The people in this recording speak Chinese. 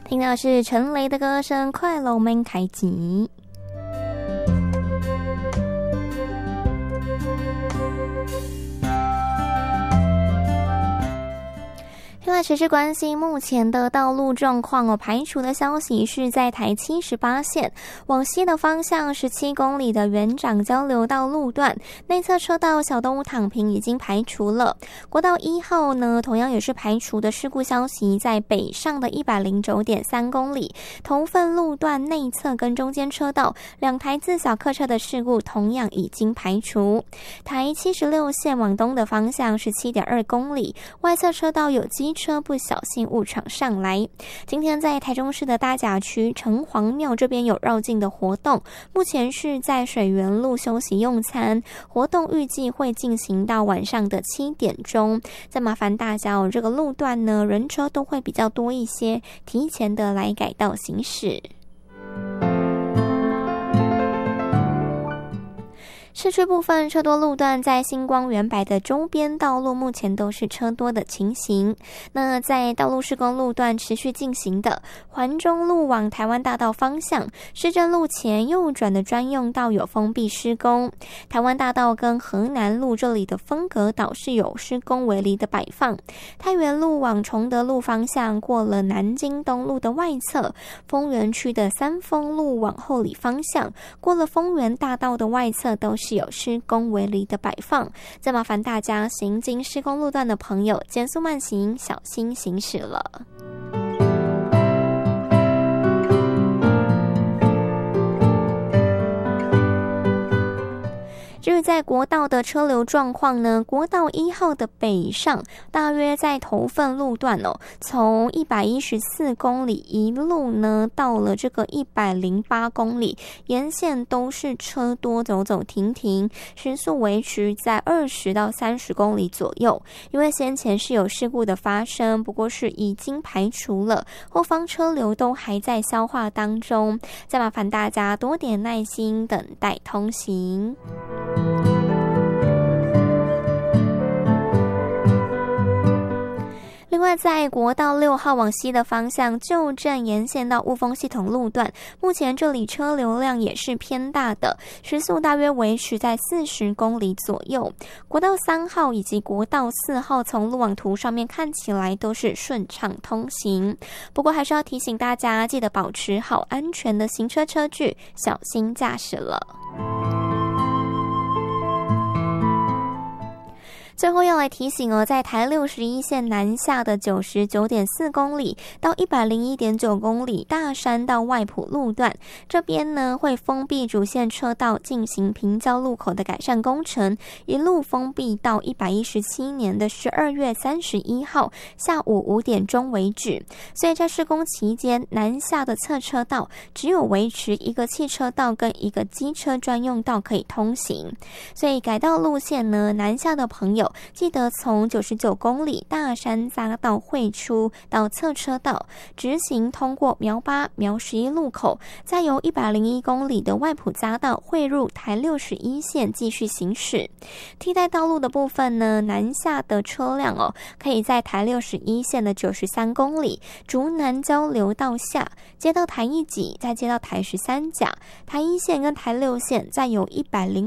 听到是陈雷的歌声《快乐门开启》。另外持续关心目前的道路状况排除的消息是在台78线往西的方向17公里的园长交流道路段内侧车道小动物躺平已经排除了。国道1号呢，同样也是排除的事故消息，在北上的109.3公里头份路段内侧跟中间车道2台自小客车的事故同样已经排除。台76线往东的方向17.2公里外侧车道有机车不小心误闯上来。今天在台中市的大甲区城隍庙这边有绕境的活动，目前是在水源路休息用餐，活动预计会进行到晚上的7点钟。再麻烦大家这个路段呢人车都会比较多一些，提前的来改道行驶。市区部分车多路段在新光园百的周边道路目前都是车多的情形。那在道路施工路段持续进行的环中路往台湾大道方向，市政路前右转的专用道有封闭施工。台湾大道跟河南路这里的分隔岛是有施工围篱的摆放。太原路往崇德路方向过了南京东路的外侧，丰原区的三丰路往后里方向过了丰原大道的外侧都是有施工围篱的摆放。再麻烦大家行经施工路段的朋友减速慢行，小心行驶了。至于在国道的车流状况呢，国道1号的北上大约在头份路段从114公里一路呢到了这个108公里，沿线都是车多走走停停，时速维持在20到30公里左右。因为先前是有事故的发生，不过是已经排除了，后方车流都还在消化当中，再麻烦大家多点耐心等待通行。另外在国道6号往西的方向，旧镇沿线到雾峰系统路段，目前这里车流量也是偏大的，时速大约维持在40公里左右。国道3号以及国道4号从路网图上面看起来都是顺畅通行，不过还是要提醒大家记得保持好安全的行车车距，小心驾驶了。最后要来提醒在台61线南下的99.4公里到101.9公里大山到外埔路段，这边呢会封闭主线车道进行平交路口的改善工程，一路封闭到117年的12月31号下午5点钟为止。所以在施工期间，南下的侧车道只有维持一个汽车道跟一个机车专用道可以通行。所以改道路线呢，南下的朋友记得从99公里大山匝道汇出到侧车道，直行通过苗8、苗11路口，再由101公里的外埔匝道汇入台61线继续行驶。替代道路的部分呢，南下的车辆可以在台61线的93公里竹南交流道下接到台1己，再接到台13甲，台1线跟台6线再由105